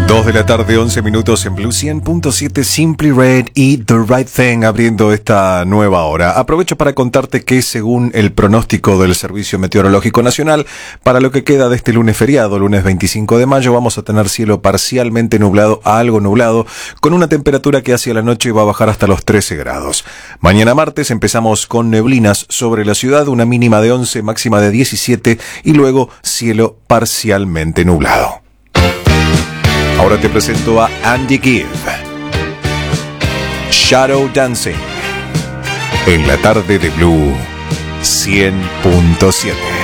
2 de la tarde, 11 minutos en Blue 100.7, Simply Red y The Right Thing abriendo esta nueva hora. Aprovecho para contarte que según el pronóstico del Servicio Meteorológico Nacional, para lo que queda de este lunes feriado, lunes 25 de mayo, vamos a tener cielo parcialmente nublado a algo nublado, con una temperatura que hacia la noche va a bajar hasta los 13 grados. Mañana martes empezamos con neblinas sobre la ciudad, una mínima de 11, máxima de 17 y luego cielo parcialmente nublado. Ahora te presento a Andy Gibb, Shadow Dancing, en la tarde de Blue 100.7.